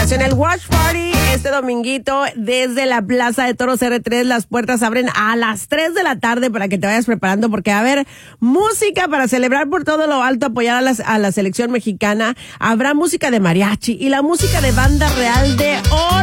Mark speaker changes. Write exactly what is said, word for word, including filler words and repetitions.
Speaker 1: información. El Watch Party este dominguito desde la Plaza de Toros R tres. Las puertas abren a las tres de la tarde para que te vayas preparando porque va a haber música para celebrar por todo lo alto, apoyar a, las, a la selección mexicana. Habrá música de mariachi y la música de banda real de oro.